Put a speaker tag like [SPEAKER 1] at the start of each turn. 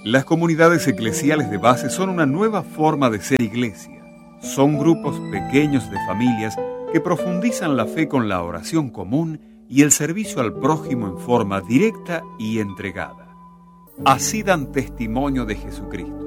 [SPEAKER 1] Las comunidades eclesiales de base son una nueva forma de ser iglesia. Son grupos pequeños de familias que profundizan la fe con la oración común y el servicio al prójimo en forma directa y entregada. Así dan testimonio de Jesucristo.